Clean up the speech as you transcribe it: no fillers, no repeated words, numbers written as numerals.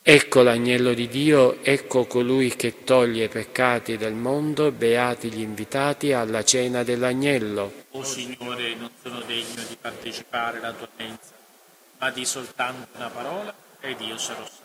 Ecco l'agnello di Dio, ecco colui che toglie i peccati del mondo, beati gli invitati alla cena dell'agnello. O Signore, non sono degno di partecipare alla tua mensa, ma di soltanto una parola ed io sarò salvo.